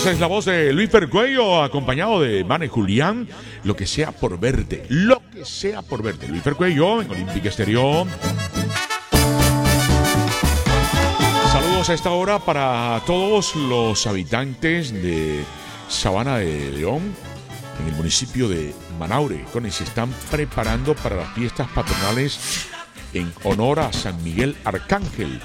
Esa es la voz de Luis Percuello, acompañado de Mane Julián. Lo que sea por verte, lo que sea por verte. Luis Percuello en Olímpica Estéreo. Saludos a esta hora para todos los habitantes de Sabana de León, en el municipio de Manaure, quienes se están preparando para las fiestas patronales en honor a San Miguel Arcángel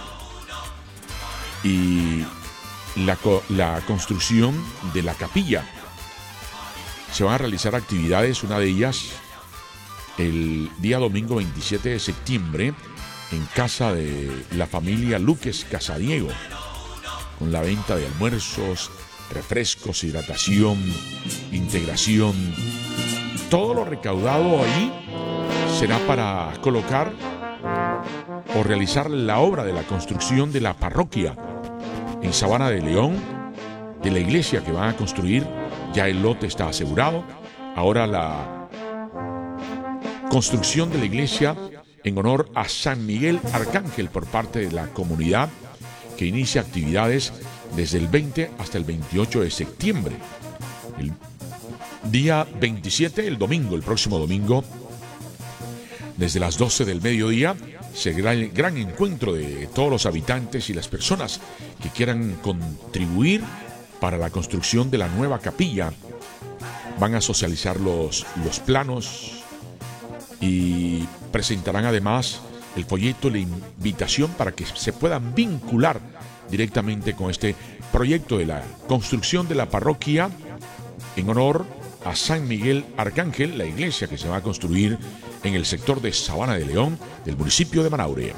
y la construcción de la capilla. Se van a realizar actividades, una de ellas el día domingo 27 de septiembre en casa de la familia Luques Casadiego, con la venta de almuerzos, refrescos, hidratación, integración. Todo lo recaudado ahí será para colocar o realizar la obra de la construcción de la parroquia en Sabana de León, de la iglesia que van a construir. Ya el lote está asegurado. Ahora la construcción de la iglesia en honor a San Miguel Arcángel por parte de la comunidad, que inicia actividades desde el 20 hasta el 28 de septiembre. El día 27, el domingo, el próximo domingo, desde las 12 del mediodía, será el gran encuentro de todos los habitantes y las personas que quieran contribuir para la construcción de la nueva capilla. Van a socializar los planos y presentarán además el folleto, la invitación para que se puedan vincular directamente con este proyecto de la construcción de la parroquia en honor a San Miguel Arcángel, la iglesia que se va a construir en el sector de Sabana de León del municipio de Manaure.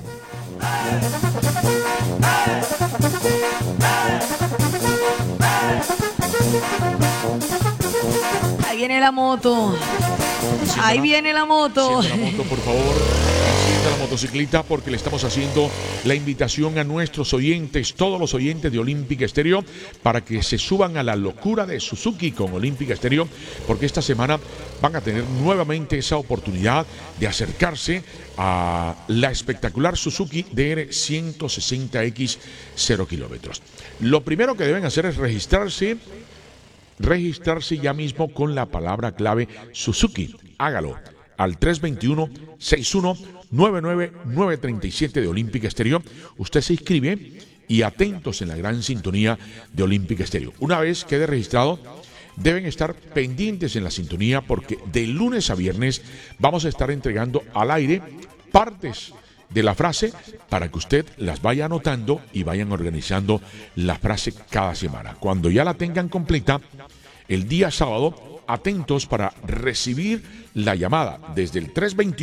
Ahí viene la moto. Ahí viene la moto. Encienda la moto, por favor. Encienda la motocicleta, porque le estamos haciendo la invitación a nuestros oyentes, todos los oyentes de Olímpica Estéreo, para que se suban a la locura de Suzuki con Olímpica Estéreo, porque esta semana van a tener nuevamente esa oportunidad de acercarse a la espectacular Suzuki DR 160X 0 kilómetros. Lo primero que deben hacer es registrarse ya mismo con la palabra clave Suzuki. Hágalo al 321-6199-937 de Olímpica Estéreo. Usted se inscribe y atentos en la gran sintonía de Olímpica Estéreo. Una vez quede registrado, deben estar pendientes en la sintonía, porque de lunes a viernes vamos a estar entregando al aire partes de la frase para que usted las vaya anotando y vayan organizando la frase cada semana. Cuando ya la tengan completa, el día sábado, atentos para recibir la llamada desde el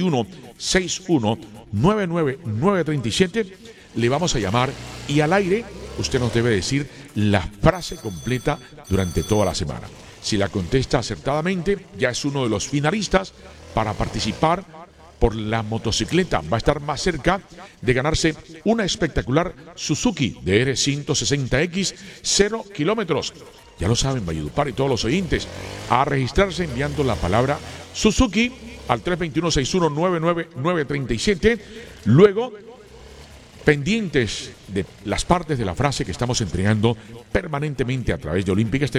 321-6199-937. Le vamos a llamar y al aire usted nos debe decir la frase completa durante toda la semana. Si la contesta acertadamente, ya es uno de los finalistas para participar por la motocicleta. Va a estar más cerca de ganarse una espectacular Suzuki DR 160X 0 kilómetros. Ya lo saben, Valledupar y todos los oyentes, a registrarse enviando la palabra Suzuki al 321-6199-937. Luego, pendientes de las partes de la frase que estamos entregando permanentemente a través de Olímpica Estéreo.